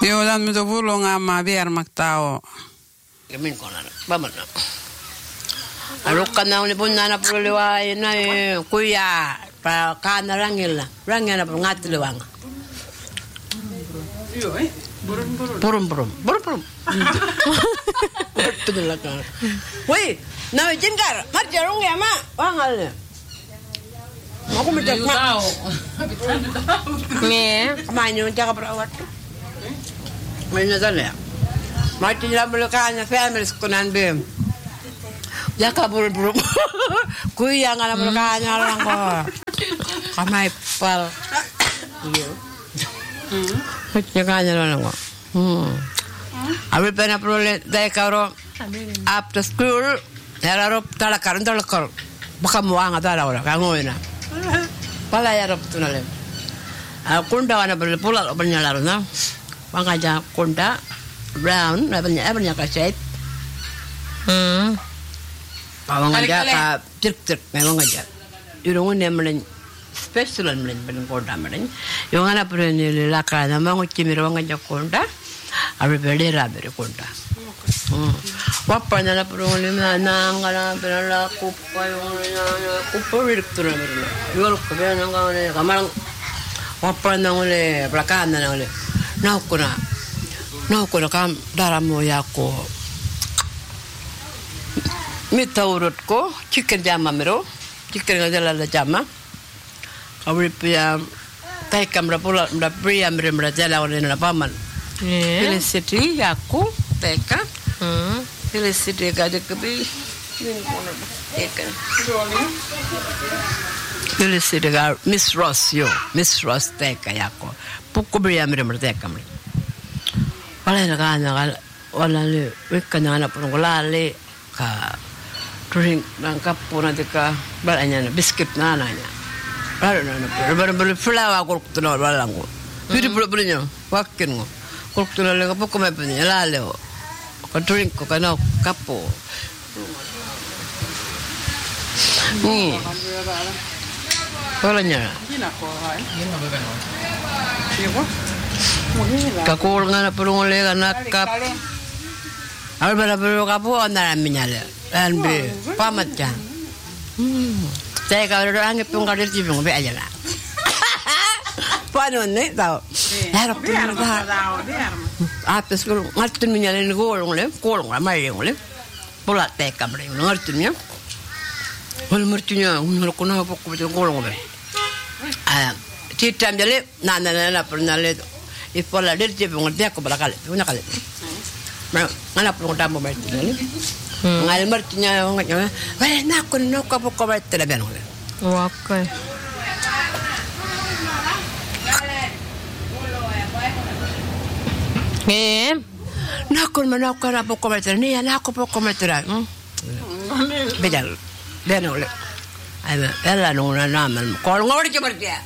Yo dan mi to vulong ama biar maktao. Kemin konan. Bamana. Alukan na ni punna na puluwa na kuya pa kana rangila. Rangila pa ngat liwang. Yo Burum. Betul kan. Woi, na jengkar, marjarung ya ma, wangal. Aku minta ma. Nge. Kamanyo jaga perawat. Mainnya sana. Mati lah belakangnya family sekunan bem. Jaga burum. Kuya ngana belakangnya orang kok. Kamai pal. Iya. Jaga orang kok. Abi pernah perlu daya karo after school yararo talakar. Baka muang atara ora kangoina. Pala yarop tunale. Kunda wana perlu pula bernyalaro na. Pangaja kunda brown banyak kaset. Bawang aja ka tik memang aja. Irungun nemen special nemen kunda men. Yung ana perlu ni lakana mangu cimiro aja kunda. Abi berdera berkonda. Wapanya na perlu ni na ngana berala kupa yung kupa direktur na berala. Yung kupa na ngana kamarang wapanya ngule belakang na ngule. Nau kuna kam daramo yako. Mita urut ko chicken jama mero chicken ngajala jama. Abi pia tay kamera pula mda pria mra jala ngule na paman. Felicity aku teka. Felicity gade kebi. Teka. Felicity ga Miss Ross teka yako. Puku bria mre teka mre. Wala na kana wala le wekana na pungolale ka drink nang kapuna teka balanya na biscuit na nanya. Baru flower ko tuno wala ngo. Piri punya wakin ngo. Kultura le ko ko me peni lale o ko drink ko kana kapo ni kolanya ka ko ngana pulung le kana kap al bala pulung kapo andara minyale anbe pamatja saya ka ro ange pung ka dirti pung be ajala Paano ni tao? Harap ko na ba? Apes ko ngartin niya ni kolong may yung le. Pula teka mre ngartin niya. Wala martin niya, ko na po ko kolong be. Titam jale na pernale. Ipola dirje po ngade ko balakal. Una kale. Ngana po ngada mo martin niya. Ngal martin niya nganya. Wala na ko no ko po ko martin na ben. Okay. Nakon manakon apa komentar ni anak aku komentar. Bedal. Benole. Ada ela nuna nama. Kalau ngori cepat dia.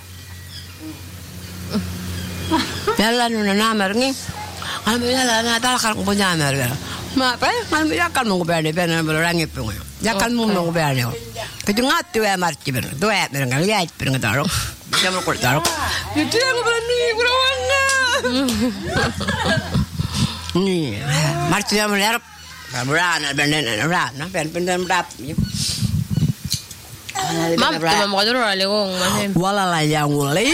Ela nuna nama ni. Kami ela na talakar punya nama. Ma apa? Kami akan mengubahnya benar berorang itu. Jangan mengubahnya. Kejengat tu yang marci benar. Tu yang benar lihat benar taruh. Jangan kau taruh. Itu yang berani kurang. Ni, marci yang melihat. Berana benar berana. Benar berap. Mam, tu mau kau orang legong macam. Walala yang mulai.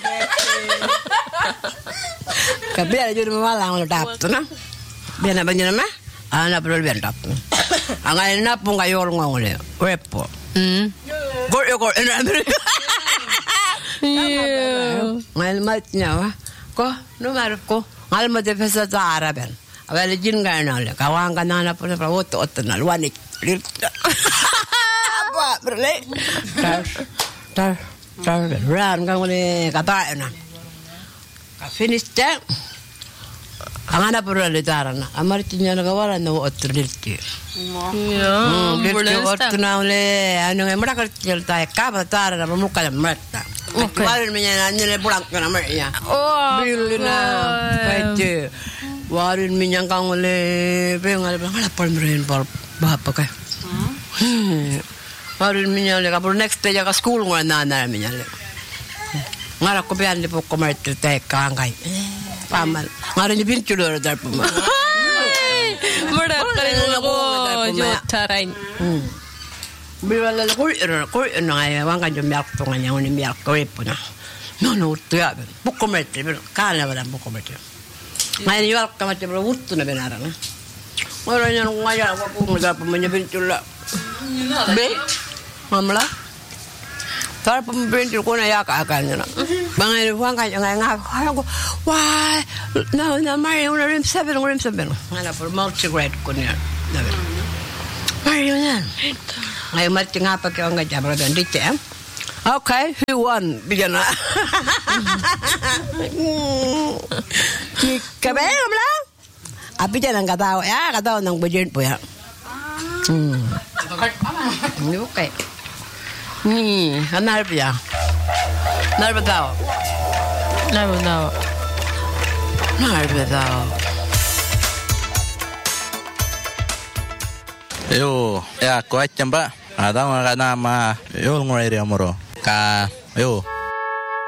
Kabel jadi malang letap tu na. Biar apa jenis mah? Anak perlu biar tap. Angai na pun kayu orang ngoleh. Wepo. Gor enak beri. Ngal matnya wah. Ko nomor ko. Ngal mat pesa zara ben. Awal jin gana le. Kawang kana na pun perawat otenal wanik. Apa berle? Tar. Ran kang ngoleh kata na. Finish that. Angana pura letarana. Amartinya nagawala na otrelti. Ya, Dirti otna ole anu ngemra kerja tay kabatara na muka merta. Warin minya nanya pulang kana merya. Oh. Bilina paite. Warin minya kang ole pengal ngala palmrein par bapa kai. Warin minya le kapur next day ka school ngana na minya le. Ngara ko pian le pokok merta tay kangai. Paman. Ngaron niya pinchulor dar po ma. Murder ka rin ako. Jotaray. Biwala ko nga wang ka yung milk to nga niya unin milk ko po na. No, to ya. Bukomerte, pero kala wala bukomerte. Ngayon yung ka mati pero wuto na binara na. Ngayon niya nung ngayon ako po mga pa man pinchula. Be? Mamla? Tar pa pinchul ko na yaka niya na. Bangay wang ka nga ko. Why? No, Mario na rim 7. Ngana po multi-grade ko niya. Mario na. Ngayon mati nga pa kayo nga dyan. Dito eh. Okay, who won? Bigyan na. Kabel mo lang? Api dyan ang katawa. Katawa ng budget po yan. Okay. Ano harap yan? Narap tao? Narap tao. Yo, ya kuat jamba. Ada mga kanama. Yo ngoraya moro. Ka yo